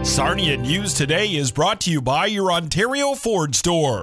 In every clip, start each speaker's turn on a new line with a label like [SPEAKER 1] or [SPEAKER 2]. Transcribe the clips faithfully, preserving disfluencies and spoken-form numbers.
[SPEAKER 1] Sarnia News Today is brought to you by your Ontario Ford store.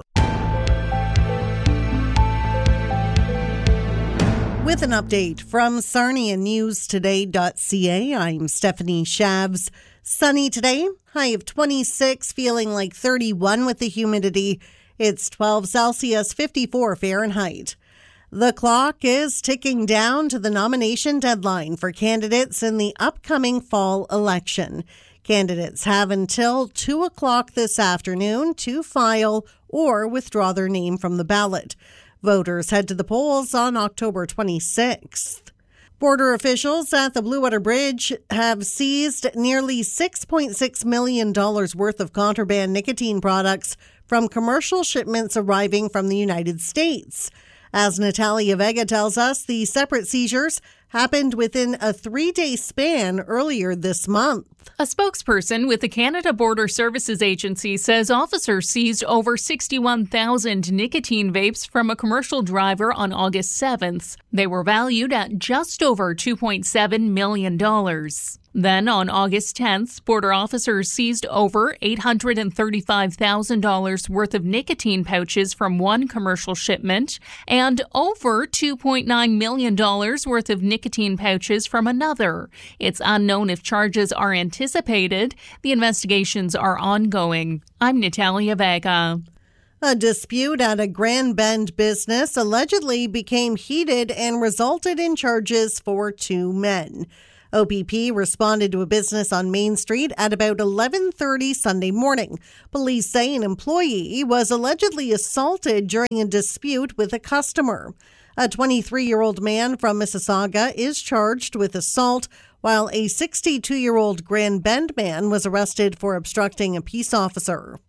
[SPEAKER 2] With an update from Sarnia News Today dot C A, I'm Stephanie Shabs. Sunny today, high of twenty-six, feeling like thirty-one with the humidity. It's twelve Celsius, fifty-four Fahrenheit. The clock is ticking down to the nomination deadline for candidates in the upcoming fall election. Candidates have until two o'clock this afternoon to file or withdraw their name from the ballot. Voters head to the polls on October twenty-sixth. Border officials at the Blue Water Bridge have seized nearly six point six million dollars worth of contraband nicotine products from commercial shipments arriving from the United States. As Natalia Vega tells us, the separate seizures happened within a three-day span earlier this month.
[SPEAKER 3] A spokesperson with the Canada Border Services Agency says officers seized over sixty-one thousand nicotine vapes from a commercial driver on August seventh. They were valued at just over two point seven million dollars. Then on August tenth, border officers seized over eight hundred thirty-five thousand dollars worth of nicotine pouches from one commercial shipment and over two point nine million dollars worth of nicotine pouches from another. It's unknown if charges are anticipated. The investigations are ongoing. I'm Natalia Vega.
[SPEAKER 2] A dispute at a Grand Bend business allegedly became heated and resulted in charges for two men. O P P responded to a business on Main Street at about eleven thirty Sunday morning. Police say an employee was allegedly assaulted during a dispute with a customer. A twenty-three-year-old man from Mississauga is charged with assault, while a sixty-two-year-old Grand Bend man was arrested for obstructing a peace officer.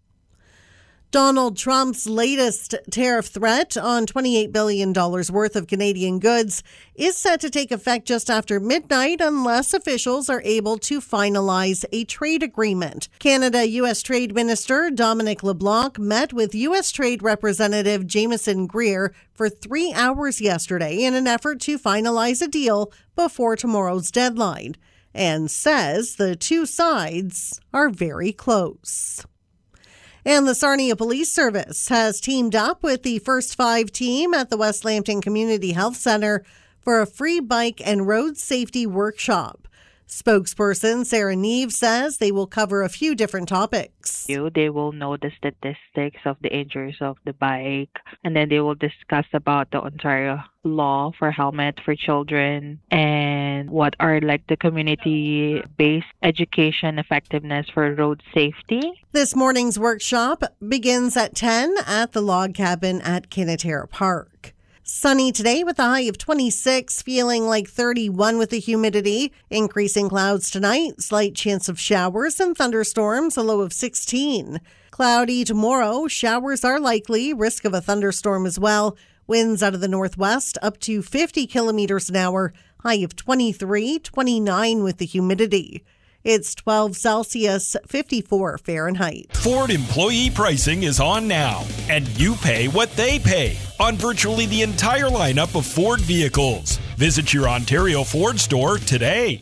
[SPEAKER 2] Donald Trump's latest tariff threat on twenty-eight billion dollars worth of Canadian goods is set to take effect just after midnight unless officials are able to finalize a trade agreement. Canada-U S Trade Minister Dominic LeBlanc met with U S Trade Representative Jameson Greer for three hours yesterday in an effort to finalize a deal before tomorrow's deadline, and says the two sides are very close. And the Sarnia Police Service has teamed up with the First Five team at the West Lambton Community Health Centre for a free bike and road safety workshop. Spokesperson Sarah Neve says they will cover a few different topics.
[SPEAKER 4] They will know the statistics of the injuries of the bike, and then they will discuss about the Ontario law for helmet for children and what are like the community-based education effectiveness for road safety.
[SPEAKER 2] This morning's workshop begins at ten at the log cabin at Kinatera Park. Sunny today with a high of twenty-six, feeling like thirty-one with the humidity. Increasing clouds tonight, slight chance of showers and thunderstorms, a low of sixteen. Cloudy tomorrow, showers are likely, risk of a thunderstorm as well. Winds out of the northwest up to fifty kilometers an hour, high of twenty-three, twenty-nine with the humidity. It's twelve Celsius, fifty-four Fahrenheit.
[SPEAKER 1] Ford employee pricing is on now, and you pay what they pay on virtually the entire lineup of Ford vehicles. Visit your Ontario Ford store today.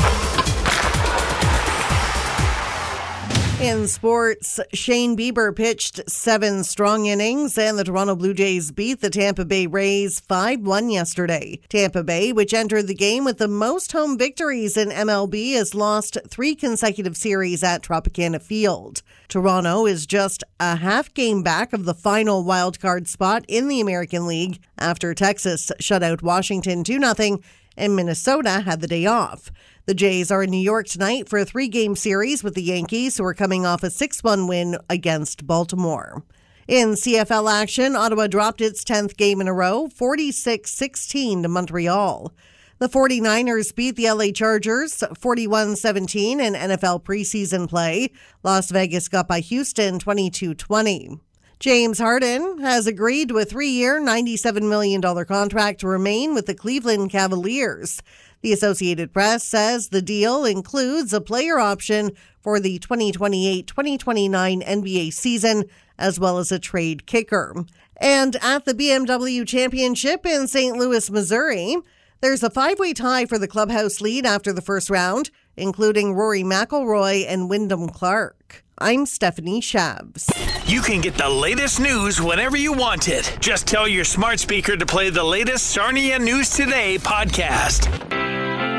[SPEAKER 2] In sports, Shane Bieber pitched seven strong innings and the Toronto Blue Jays beat the Tampa Bay Rays five one yesterday. Tampa Bay, which entered the game with the most home victories in M L B, has lost three consecutive series at Tropicana Field. Toronto is just a half game back of the final wildcard spot in the American League after Texas shut out Washington two nothing and Minnesota had the day off. The Jays are in New York tonight for a three-game series with the Yankees, who are coming off a six one win against Baltimore. In C F L action, Ottawa dropped its tenth game in a row, forty-six sixteen to Montreal. The 49ers beat the L A Chargers forty-one seventeen in N F L preseason play. Las Vegas got by Houston twenty-two twenty. James Harden has agreed to a three-year, ninety-seven million dollars contract to remain with the Cleveland Cavaliers. The Associated Press says the deal includes a player option for the twenty twenty-eight twenty twenty-nine N B A season, as well as a trade kicker. And at the B M W Championship in Saint Louis, Missouri, there's a five-way tie for the clubhouse lead after the first round. including Rory McIlroy and Wyndham Clark. I'm Stephanie Shabs.
[SPEAKER 5] You can get the latest news whenever you want it. Just tell your smart speaker to play the latest Sarnia News Today podcast.